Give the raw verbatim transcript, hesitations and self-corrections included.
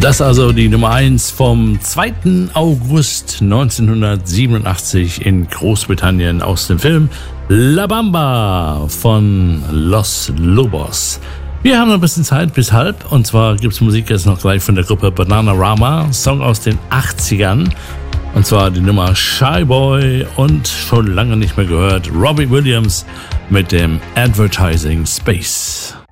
Das also die Nummer eins vom zweiten August neunzehnhundertsiebenundachtzig in Großbritannien aus dem Film La Bamba von Los Lobos. Wir haben noch ein bisschen Zeit bis halb, und zwar gibt es Musik jetzt noch gleich von der Gruppe Bananarama, Song aus den achtzigern, und zwar die Nummer Shy Boy und schon lange nicht mehr gehört Robbie Williams mit dem Advertising Space.